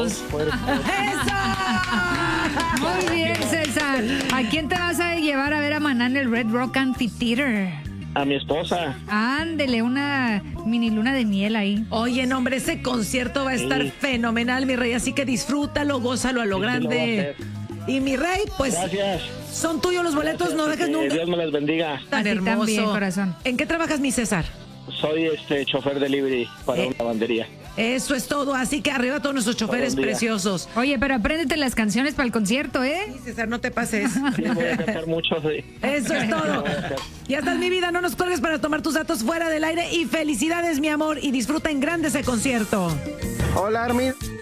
puercos. ¡Eso! Muy bien, César. ¿A quién te vas a llevar a ver a Maná en el Red Rock Amphitheater? A mi esposa. Ándele, una mini luna de miel ahí. Oye, no, hombre, ese concierto va a estar fenomenal, mi rey, así que disfrútalo, gózalo a lo grande. Y mi rey, pues, gracias. Son tuyos los boletos, no dejes nunca. Dios me les bendiga. Tan hermoso. También, corazón. ¿En qué trabajas, mi César? Soy chofer delivery para una lavandería. Eso es todo, así que arriba todos nuestros choferes preciosos. Oye, pero apréndete las canciones para el concierto, ¿eh? Sí, César, no te pases. Sí, voy a cantar mucho, sí. Eso es todo. Ya estás, mi vida, no nos cuelgues para tomar tus datos fuera del aire y felicidades, mi amor, y disfruta en grande ese concierto. Hola, Armin.